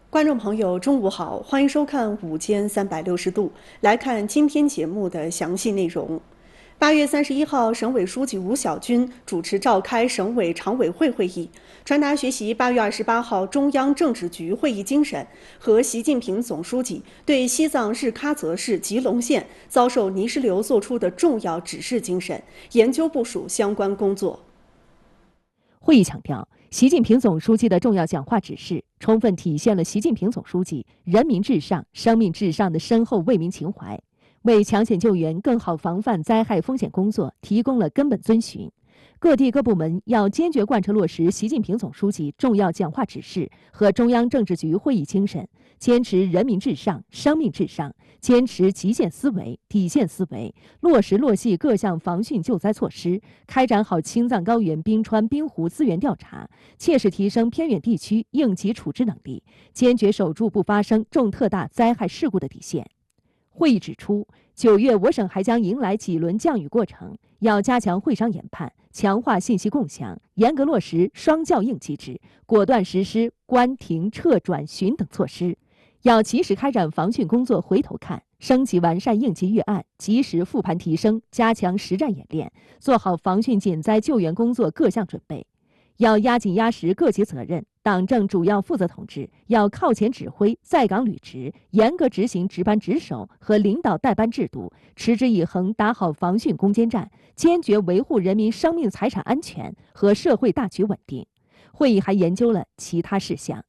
观众朋友，中午好，欢迎收看午间360度。来看今天节目的详细内容。8月31号，省委书记吴晓军主持召开省委常委会会议，传达学习8月28号中央政治局会议精神和习近平总书记对西藏日喀则市吉隆县遭受泥石流作出的重要指示精神，研究部署相关工作。 会议强调，习近平总书记的重要讲话指示，充分体现了习近平总书记人民至上、生命至上的深厚为民情怀，为抢险救援、更好防范灾害风险工作提供了根本遵循。各地各部门要坚决贯彻落实习近平总书记重要讲话指示和中央政治局会议精神，坚持人民至上、生命至上，坚持极限思维、底线思维，落实落细各项防汛救灾措施，开展好青藏高原、冰川、冰湖资源调查，切实提升偏远地区应急处置能力，坚决守住不发生重特大灾害事故的底线。会议指出，9月我省还将迎来几轮降雨过程，要加强会商研判，强化信息共享，严格落实双校应机制，果断实施关停撤转巡等措施。要及时开展防汛工作回头看，升级完善应急预案，及时复盘提升，加强实战演练，做好防汛减灾救援工作各项准备。要压紧压实各级责任，党政主要负责同志要靠前指挥，在岗履职，严格执行值班值守和领导带班制度，持之以恒打好防汛攻坚战，坚决维护人民生命财产安全和社会大局稳定。会议还研究了其他事项。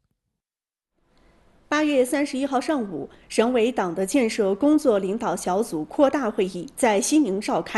8月31号上午，省委党的建设工作领导小组扩大会议在西宁召开。